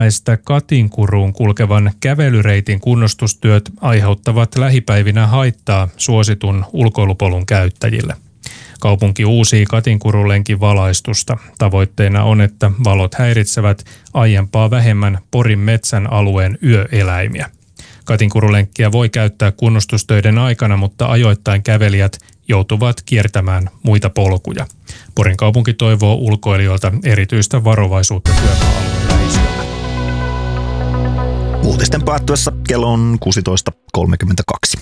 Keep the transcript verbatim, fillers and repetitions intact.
Näistä Katinkuruun kulkevan kävelyreitin kunnostustyöt aiheuttavat lähipäivinä haittaa suositun ulkoilupolun käyttäjille. Kaupunki uusii Katinkurulenkin valaistusta. Tavoitteena on, että valot häiritsevät aiempaa vähemmän Porin metsän alueen yöeläimiä. Katinkurulenkkiä voi käyttää kunnostustöiden aikana, mutta ajoittain kävelijät joutuvat kiertämään muita polkuja. Porin kaupunki toivoo ulkoilijoilta erityistä varovaisuutta työmaa-alueen läheisyyllä. Uutisten päättyessä kello on kuusitoista kolmekymmentäkaksi.